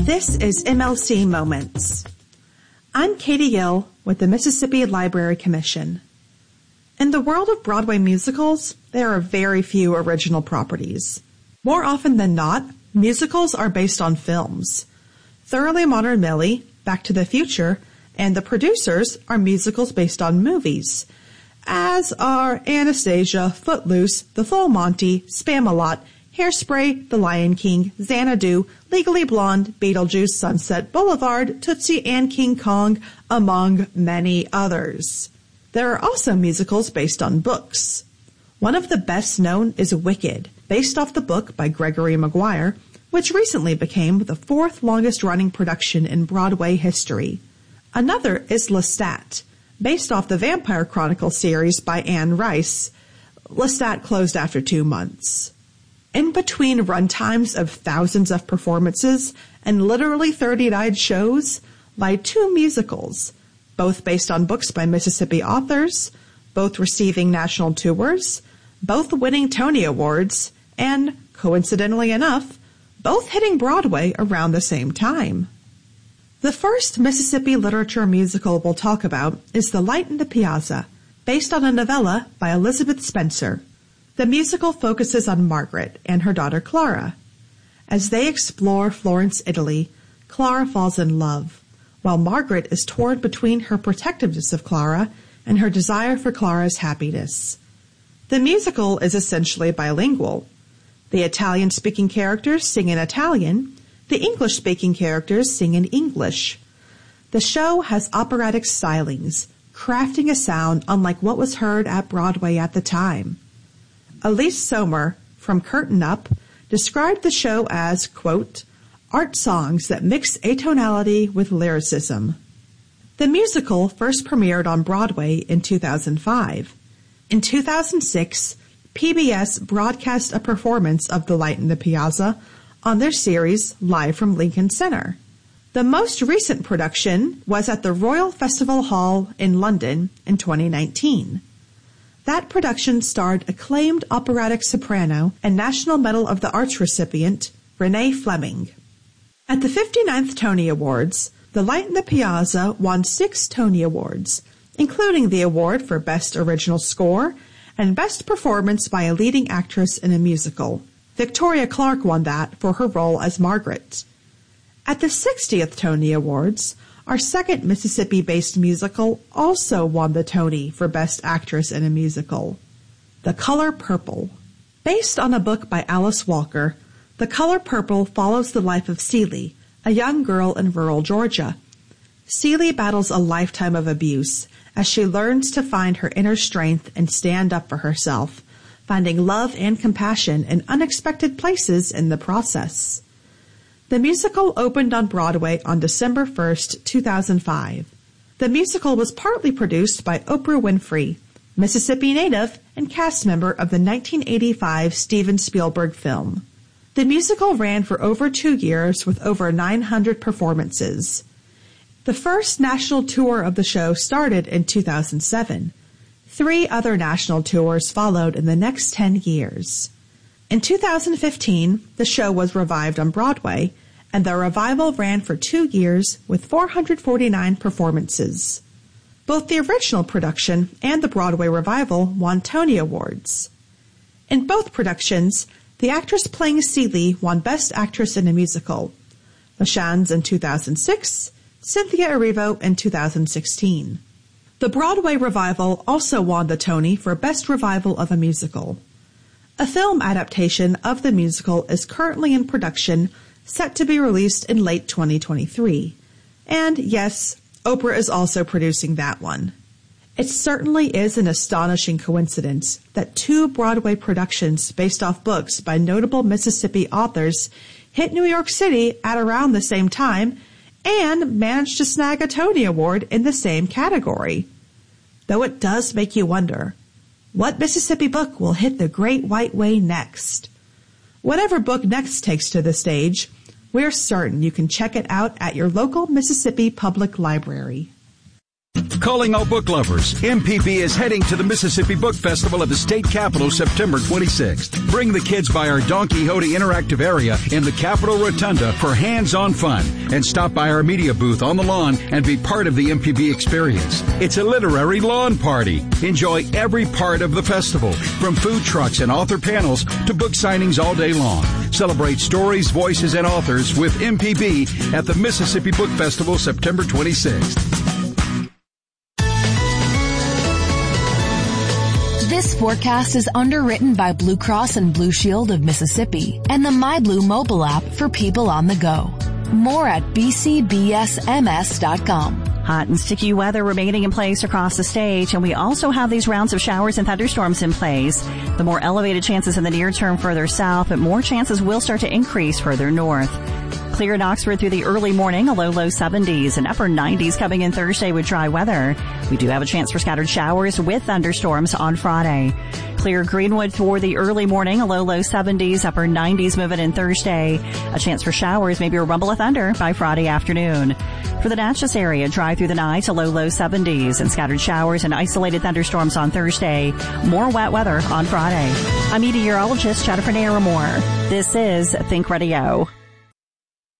This is MLC Moments. I'm Katie Gill with the Mississippi Library Commission. In the world of Broadway musicals, there are very few original properties. More often than not, musicals are based on films. Thoroughly Modern Millie, Back to the Future, and The Producers are musicals based on movies, as are Anastasia, Footloose, The Full Monty, Spam-A-Lot, Hairspray, The Lion King, Xanadu, Legally Blonde, Beetlejuice, Sunset Boulevard, Tootsie, and King Kong, among many others. There are also musicals based on books. One of the best known is Wicked, based off the book by Gregory Maguire, which recently became the fourth longest running production in Broadway history. Another is Lestat, based off the Vampire Chronicles series by Anne Rice. Lestat closed after 2 months. In between runtimes of thousands of performances and literally 39 shows lie 2 musicals, both based on books by Mississippi authors, both receiving national tours, both winning Tony Awards, and, coincidentally enough, both hitting Broadway around the same time. The first Mississippi literature musical we'll talk about is The Light in the Piazza, based on a novella by Elizabeth Spencer. The musical focuses on Margaret and her daughter Clara. As they explore Florence, Italy, Clara falls in love, while Margaret is torn between her protectiveness of Clara and her desire for Clara's happiness. The musical is essentially bilingual. The Italian-speaking characters sing in Italian, the English-speaking characters sing in English. The show has operatic stylings, crafting a sound unlike what was heard at Broadway at the time. Elise Somer, from Curtain Up, described the show as, quote, art songs that mix atonality with lyricism. The musical first premiered on Broadway in 2005. In 2006, PBS broadcast a performance of The Light in the Piazza on their series Live from Lincoln Center. The most recent production was at the Royal Festival Hall in London in 2019. That production starred acclaimed operatic soprano and National Medal of the Arts recipient Renee Fleming. At the 59th Tony Awards, The Light in the Piazza won 6 Tony Awards, including the award for Best Original Score and Best Performance by a Leading Actress in a Musical. Victoria Clark won that for her role as Margaret. At the 60th Tony Awards, our second Mississippi-based musical also won the Tony for Best Actress in a Musical. The Color Purple. Based on a book by Alice Walker, The Color Purple follows the life of Celie, a young girl in rural Georgia. Celie battles a lifetime of abuse as she learns to find her inner strength and stand up for herself, finding love and compassion in unexpected places in the process. The musical opened on Broadway on December 1st, 2005. The musical was partly produced by Oprah Winfrey, Mississippi native and cast member of the 1985 Steven Spielberg film. The musical ran for over 2 years with over 900 performances. The first national tour of the show started in 2007. 3 other national tours followed in the next 10 years. In 2015, the show was revived on Broadway, and the revival ran for 2 years with 449 performances. Both the original production and the Broadway revival won Tony Awards. In both productions, the actress playing Celie won Best Actress in a Musical. LaChanze in 2006, Cynthia Erivo in 2016. The Broadway revival also won the Tony for Best Revival of a Musical. A film adaptation of the musical is currently in production, set to be released in late 2023. And yes, Oprah is also producing that one. It certainly is an astonishing coincidence that 2 Broadway productions based off books by notable Mississippi authors hit New York City at around the same time and managed to snag a Tony Award in the same category. Though it does make you wonder, what Mississippi book will hit the Great White Way next? Whatever book next takes to the stage, we're certain you can check it out at your local Mississippi Public Library. Calling all book lovers, MPB is heading to the Mississippi Book Festival at the state capitol September 26th. Bring the kids by our Don Quixote interactive area in the Capitol Rotunda for hands-on fun, and stop by our media booth on the lawn and be part of the MPB experience. It's a literary lawn party. Enjoy every part of the festival, from food trucks and author panels to book signings all day long. Celebrate stories, voices, and authors with MPB at the Mississippi Book Festival September 26th. This forecast is underwritten by Blue Cross and Blue Shield of Mississippi and the MyBlue mobile app for people on the go. More at bcbsms.com. Hot and sticky weather remaining in place across the state, and we also have these rounds of showers and thunderstorms in place. The more elevated chances in the near term further south, but more chances will start to increase further north. Clear in Oxford through the early morning, a low 70s and upper 90s coming in Thursday with dry weather. We do have a chance for scattered showers with thunderstorms on Friday. Clear Greenwood for the early morning, a low 70s, upper 90s moving in Thursday. A chance for showers, maybe a rumble of thunder by Friday afternoon. For the Natchez area, dry through the night, a low 70s and scattered showers and isolated thunderstorms on Thursday. More wet weather on Friday. I'm meteorologist Jennifer Naramore. This is Think Radio.